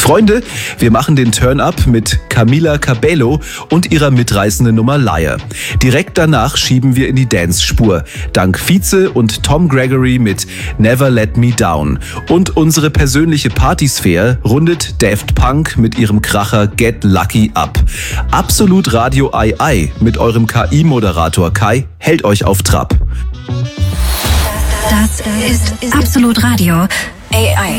Freunde, wir machen den Turn-Up mit Camila Cabello und ihrer mitreißenden Nummer Liar. Direkt danach schieben wir in die Dance-Spur. Dank Vize und Tom Gregory mit Never Let Me Down. Und unsere persönliche Partysphäre rundet Daft Punk mit ihrem Kracher Get Lucky ab. Absolut Radio II mit eurem KI-Moderator Kai hält euch auf Trab. Das ist Absolut Radio AI.